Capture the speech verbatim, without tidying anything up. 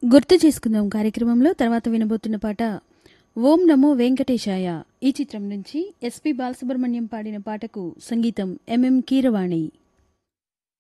గుర్తు చేసుకుందాం కార్యక్రమంలో తర్వాత వినబోతున్న పాట ఓం నమో వెంకటేశాయ. ఈ చిత్రం నుంచి ఎస్పి బాలసుబ్రహ్మణ్యం పాడిన పాటకు సంగీతం ఎంఎం కీరవాణి.